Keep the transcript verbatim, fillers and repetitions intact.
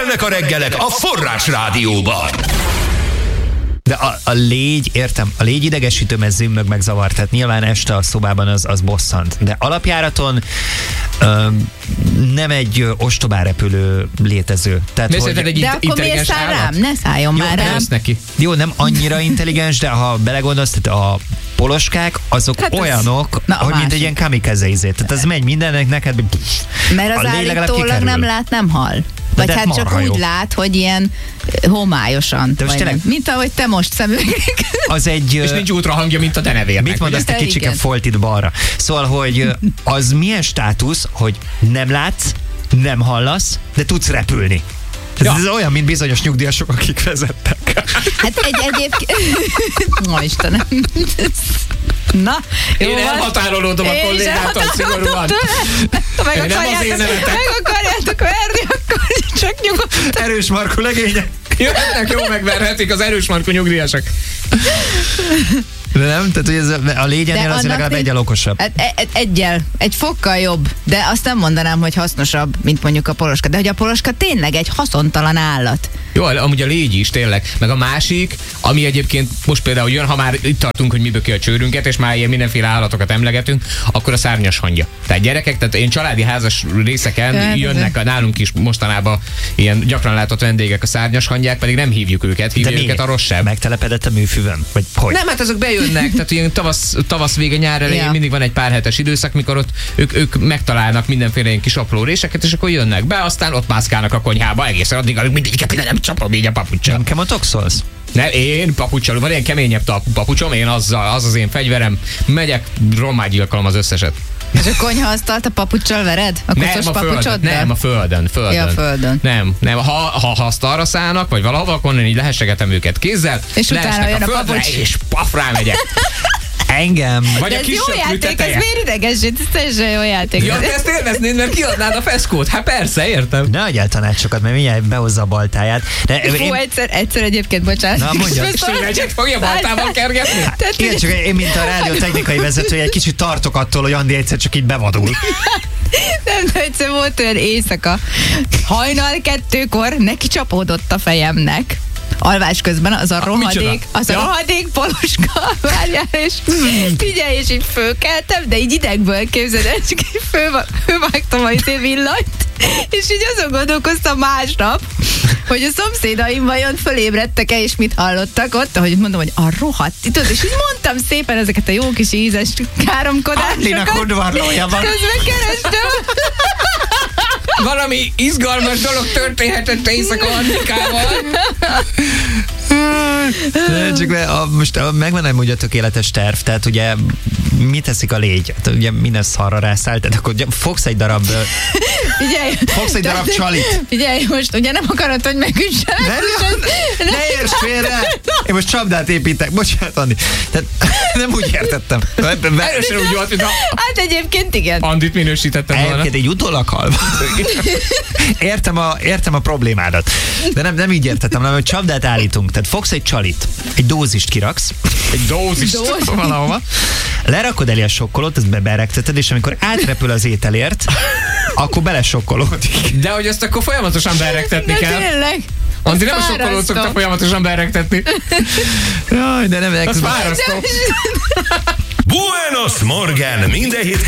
Kellenek a reggelek a Forrás Rádióban. De a, a légy, értem, a légy idegesítő, mert zümmög meg zavar, tehát nyilván este a szobában az, az bosszant. De alapjáraton ö, nem egy ostobán repülő létező. Tehát, hogy, egy de akkor miért száll rám? Ne szálljon jó, már rám. neki. Jó, nem annyira intelligens, de ha belegondolsz, tehát a poloskák, azok Hát az- olyanok, Na, a hogy mint másik. egy ilyen kamikaze izé. Tehát ez megy mindennek, neked Mert az a légy legalább állítólag kikerül. nem lát, nem hal. Vagy de hát csak marha úgy jó. lát, hogy ilyen eh, homályosan. De most vagy tényleg- nem. Mint ahogy te most szemüvegek. Az egy... És nincs útrahangja, mint a denevérnek. Mit mondasz, te ugye? kicsike Igen. foltit balra? Szóval, hogy ö, az milyen státusz, hogy nem látsz, nem hallasz, de tudsz repülni. Ez, Ja. ez olyan, mint bizonyos nyugdíjasok, akik vezettek. Hát egy egyébként... Ma Istenem. Na, jó Én van. elhatárolódom a Én is kollégától szigorúan. elhatárolódom tőle. Ha meg Én nem akarjátok, azért nevetek. meg akarjátok verni, akkor csak nyugodtan. Erős Markú legények. Jöhetnek, jó megverhetik az erős markú nyugdíjasok. De nem? Tehát, hogy ez a légyenél azért annak legalább nincs- egyel okosabb. Hát, e- e- egyel, egy fokkal jobb, de azt nem mondanám, hogy hasznosabb, mint mondjuk a poloska. De hogy a poloska tényleg egy haszontalan állat. Jó, amúgy a légy is tényleg. Meg a másik, ami egyébként most például jön, ha már itt tartunk, hogy mi böki a csőrünket, és már ilyen mindenféle állatokat emlegetünk, akkor a szárnyas hangya. Tehát gyerekek, tehát én családi házas részeken Hát, jönnek a, nálunk is mostanában ilyen gyakran látott vendégek a szárnyas hangyák, pedig nem hívjuk őket, hívjuk őket a rosszabb. Megtelepedett a műfűvön? Vagy hogy? Nem, hát azok bejönnek, tehát ilyen tavasz, tavasz vége, nyár elején Ja. mindig van egy pár hetes időszak, mikor ott ők, ők megtalálnak mindenféle ilyen kis apró réseket, és akkor jönnek be, aztán ott mászkálnak a konyhába egészen addig, amíg mindegyiket nem csapom így a papuccsal. Nekem a toxolsz? Ne, én papuccsal, van ilyen keményebb ta- papucsom, én azzal, az az én fegyverem, megyek, rommágyilkalom az összeset. És a konyhaasztalt a papuccsal vered? A Nem koszos a földön, papucsoddal? nem a földön, földön. Ja, a földön. Nem, nem, ha, ha, ha azt arra szállnak, vagy valahova, akkor én így lehessegetem őket kézzel, És utána leesnek jön a földre, papucs. és paf, rámegyek. Engem. Vagy De a ez kis jó söprű játék, ez teteje. miért idegesít? Ez teljesen jó játék. Ja, te ezt élveznéd, mert kiadnád a feszkót. Hát persze, értem. Ne adjál tanácsokat, mert mindjárt behozza a baltáját. De Fú, egyszer, egyszer egyébként, bocsánat. Na, mondjad. Sővegyet fogja baltával kergetni? Tehát, igen, csak én, mint a rádió technikai vezetője, egy kicsit tartok attól, hogy Andi egyszer csak így bevadul. nem, de egyszer volt olyan éjszaka. Hajnal kettőkor neki csapódott a fejemnek. Alvás közben az a rohadék, micsoda? az a Ja. rohadék poloska, várjál, és figyelj, és így fölkeltem, de így idegből képzeld el, csak így fölva- fölvágtam a izé villanyt, és így azon gondolkoztam másnap, hogy a szomszédaim vajon fölébredtek-e, és mit hallottak ott, ahogy mondom, hogy a rohadt, tudod, és így mondtam szépen ezeket a jó kis ízes káromkodásokat. Andinak udvarlója van. Közben kerestem. Valami izgalmas dolog történhetett éjszaka Annikával. De csak a, most a, megvan amúgy a tökéletes terv, tehát ugye mit teszik a légy? Tehát ugye minden szarra rászáll, tehát akkor ugye fogsz egy darab, ö, Figyelj! fogsz egy darab csalit. Figyelj, most ugye nem akarod, hogy megüssem. Ne, ne, ne érts félre! Én most csapdát építek, bocsánat, Andi. Tehát nem úgy értettem. Erősen úgy volt, mintha Hát egyébként igen. Andit minősítettem volna. Egyébként egy utólag halva. Értem a, értem a problémádat. De nem, nem így értettem, hanem hogy csapdát állítunk. Tehát fogsz egy csalit, egy dózist kiraksz, Egy dózis. Dózis. valahova, lerakod elé a sokkolót, ezt beberegteted, és amikor átrepül az ételért, akkor belesokkolódik. De hogy ezt akkor folyamatosan beregtetni De kell. tényleg. Andi, nem a fárasztó. sokkolót szokta folyamatosan beregtetni. Jaj, de nem... Az fárasztó. Buenos Morgan, minden hét